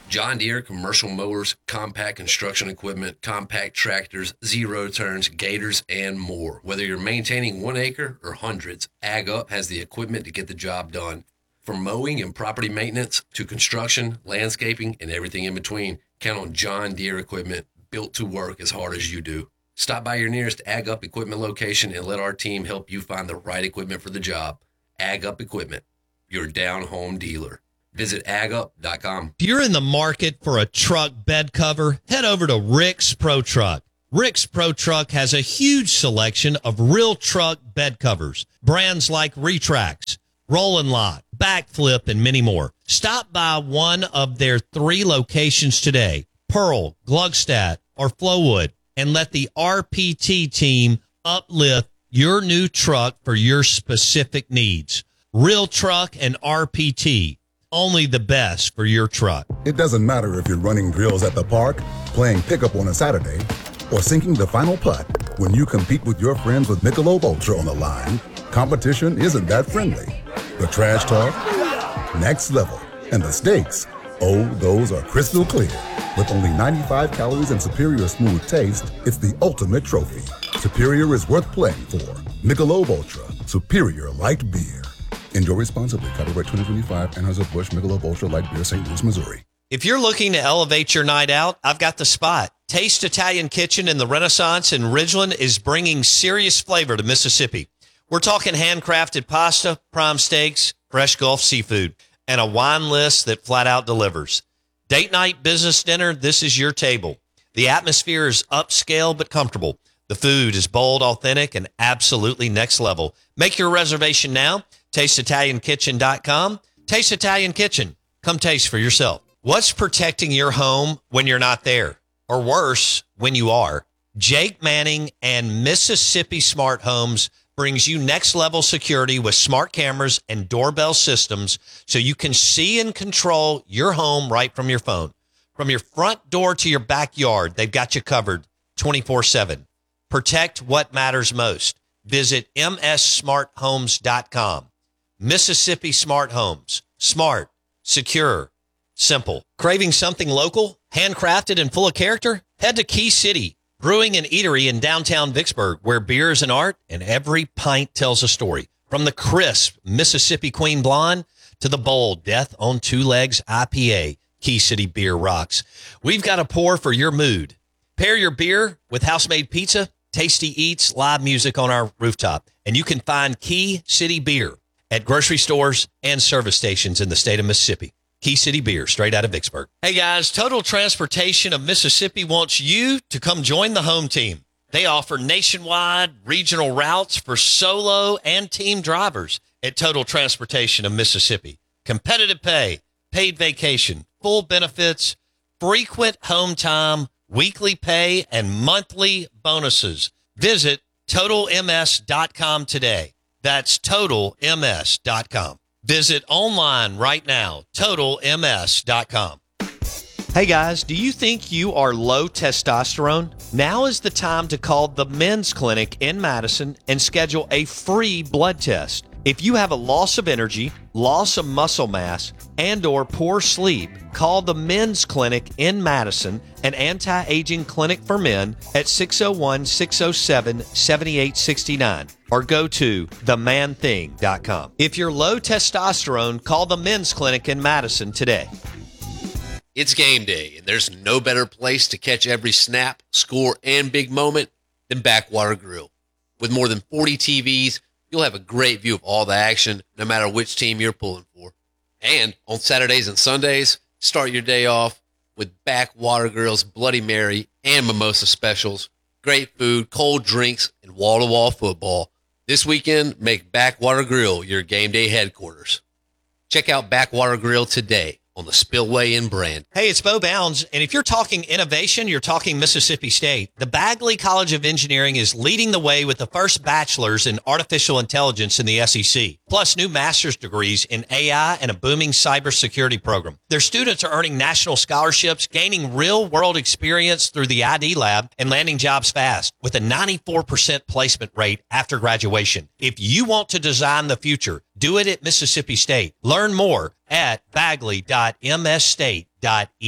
John Deere commercial mowers, compact construction equipment, compact tractors, zero-turns, gators, and more. Whether you're maintaining 1 acre or hundreds, Ag Up has the equipment to get the job done. From mowing and property maintenance to construction, landscaping, and everything in between, count on John Deere equipment built to work as hard as you do. Stop by your nearest Ag Up equipment location and let our team help you find the right equipment for the job. Ag Up Equipment, your down-home dealer. Visit agup.com. If you're in the market for a truck bed cover, head over to Rick's Pro Truck. Rick's Pro Truck has a huge selection of real truck bed covers. Brands like Retrax, Roll & Lock, Backflip, and many more. Stop by one of their 3 locations today, Pearl, Gluckstadt, or Flowood, and let the RPT team uplift your new truck for your specific needs. Real Truck and RPT. Only the best for your truck. It doesn't matter if you're running drills at the park, playing pickup on a Saturday, or sinking the final putt. When you compete with your friends with Michelob Ultra on the line, competition isn't that friendly. The trash talk, next level. And the stakes, oh, those are crystal clear. With only 95 calories and superior smooth taste, it's the ultimate trophy. Superior is worth playing for. Michelob Ultra, superior light beer. Enjoy responsibly. Copyright 2025, Anheuser-Busch Michelob Ultra Light Beer, St. Louis, Missouri. If you're looking to elevate your night out, I've got the spot. Taste Italian Kitchen in the Renaissance in Ridgeland is bringing serious flavor to Mississippi. We're talking handcrafted pasta, prime steaks, fresh Gulf seafood, and a wine list that flat out delivers. Date night, business dinner, this is your table. The atmosphere is upscale but comfortable. The food is bold, authentic, and absolutely next level. Make your reservation now. TasteItalianKitchen.com. Taste Italian Kitchen. Come taste for yourself. What's protecting your home when you're not there? Or worse, when you are? Jake Manning and Mississippi Smart Homes brings you next level security with smart cameras and doorbell systems so you can see and control your home right from your phone. From your front door to your backyard, they've got you covered 24/7. Protect what matters most. Visit mssmarthomes.com. Mississippi Smart Homes. Smart, secure, simple. Craving something local, handcrafted, and full of character? Head to Key City Brewing and Eatery in downtown Vicksburg, where beer is an art and every pint tells a story. From the crisp Mississippi Queen Blonde to the bold Death on Two Legs IPA, Key City Beer rocks. We've got a pour for your mood. Pair your beer with house-made pizza, tasty eats, live music on our rooftop. And you can find Key City Beer at grocery stores and service stations in the state of Mississippi. Key City Beer, straight out of Vicksburg. Hey, guys, Total Transportation of Mississippi wants you to come join the home team. They offer nationwide regional routes for solo and team drivers at Total Transportation of Mississippi. Competitive pay, paid vacation, full benefits, frequent home time, weekly pay, and monthly bonuses. Visit TotalMS.com today. That's TotalMS.com. Visit online right now, TotalMS.com. Hey guys, do you think you are low testosterone? Now is the time to call the Men's Clinic in Madison and schedule a free blood test. If you have a loss of energy, loss of muscle mass, and/or poor sleep, call the Men's Clinic in Madison, an anti-aging clinic for men, at 601-607-7869, or go to themanthing.com. If you're low testosterone, call the Men's Clinic in Madison today. It's game day, and there's no better place to catch every snap, score, and big moment than Backwater Grill. With more than 40 TVs, you'll have a great view of all the action, no matter which team you're pulling for. And on Saturdays and Sundays, start your day off with Backwater Grill's Bloody Mary and Mimosa specials, great food, cold drinks, and wall-to-wall football. This weekend, make Backwater Grill your game day headquarters. Check out Backwater Grill today on the Spillway in Brand. Hey, it's Bo Bounds, and if you're talking innovation, you're talking Mississippi State. The Bagley College of Engineering is leading the way with the first bachelor's in artificial intelligence in the SEC, plus new master's degrees in AI and a booming cybersecurity program. Their students are earning national scholarships, gaining real-world experience through the ID lab, and landing jobs fast with a 94% placement rate after graduation. If you want to design the future, do it at Mississippi State. Learn more at bagley.msstate.edu.